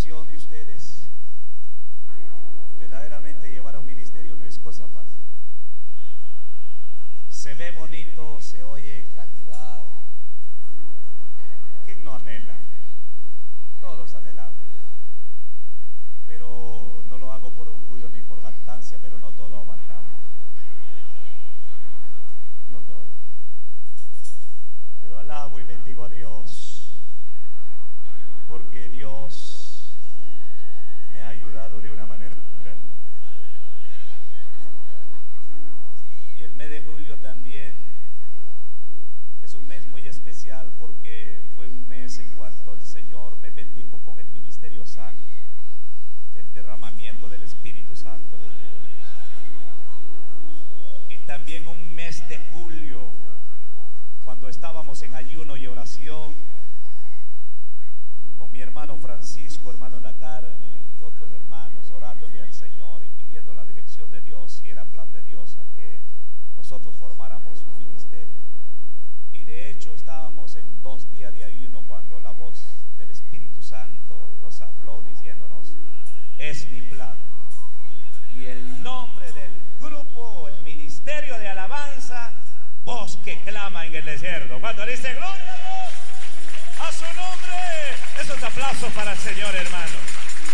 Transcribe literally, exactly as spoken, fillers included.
bendición de ustedes. Verdaderamente llevar a un ministerio no es cosa fácil. Se ve bonito, se oye calidad. ¿Quién no anhela? Todos anhelamos. Pero no lo hago por orgullo ni por jactancia, pero no todo aguantamos. No todo. Pero alabo y bendigo a Dios, porque Dios me ha ayudado de una manera grande. Y el mes de julio también es un mes muy especial, porque fue un mes en cuanto el Señor me bendijo con el ministerio santo, el derramamiento del Espíritu Santo de Dios. Y también un mes de julio, cuando estábamos en ayuno y oración con mi hermano Francisco, hermano de la carne, y otros hermanos, orándole al Señor y pidiendo la dirección de Dios, si era plan de Dios a que nosotros formáramos un ministerio. Y de hecho estábamos en dos días de ayuno cuando la voz del Espíritu Santo nos habló diciéndonos: es mi plan. Y el nombre del grupo, el ministerio de alabanza, Voz que Clama en el Desierto. Cuando dice gloria a Dios, a su nombre, esos aplausos para el Señor, hermano.